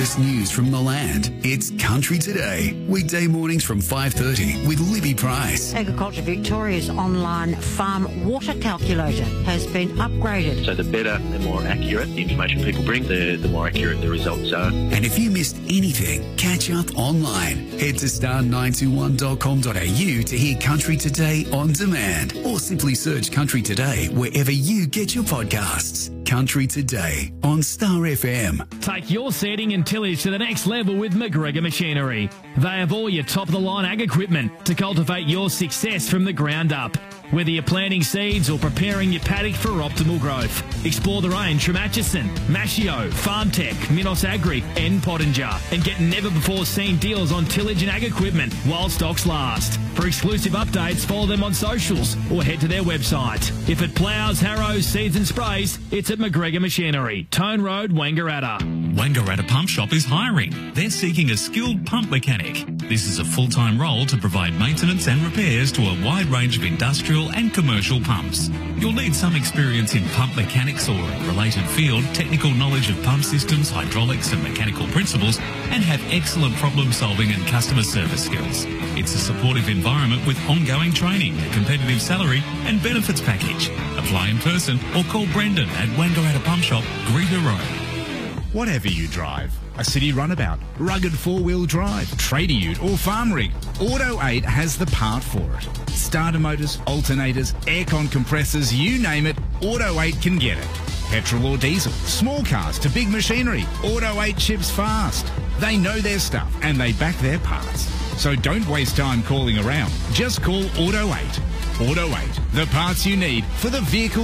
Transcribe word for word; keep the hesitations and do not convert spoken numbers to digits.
News from the land. It's Country Today. Weekday mornings from five thirty with Libby Price. Agriculture Victoria's online farm water calculator has been upgraded. So the better and more accurate the information people bring, the, the more accurate the results are. And if you missed anything, catch up online. Head to star nine two one dot com dot a u to hear Country Today on demand, or simply search Country Today wherever you get your podcasts. Country Today on Star F M. Take your seeding and tillage to the next level with McGregor Machinery. They have all your top-of-the-line ag equipment to cultivate your success from the ground up. Whether you're planting seeds or preparing your paddock for optimal growth, explore the range from Atchison, Mashio, FarmTech, Minos Agri and Pottinger, and get never-before-seen deals on tillage and ag equipment while stocks last. For exclusive updates, follow them on socials or head to their website. If it ploughs, harrows, seeds and sprays, it's at McGregor Machinery, Tone Road, Wangaratta. Wangaratta Pump Shop is hiring. They're seeking a skilled pump mechanic. This is a full-time role to provide maintenance and repairs to a wide range of industrial and commercial pumps. You'll need some experience in pump mechanics or a related field, technical knowledge of pump systems, hydraulics and mechanical principles, and have excellent problem-solving and customer service skills. It's a supportive environment with ongoing training, a competitive salary and benefits package. Apply in person or call Brendan at Wangaratta Pump Shop, Greta Road. Whatever you drive, a city runabout, rugged four-wheel drive, trader ute or farm rig, Auto eight has the part for it. Starter motors, alternators, aircon compressors, you name it, Auto eight can get it. Petrol or diesel, small cars to big machinery, Auto eight ships fast. They know their stuff and they back their parts. So don't waste time calling around. Just call Auto eight. Auto eight, the parts you need for the vehicle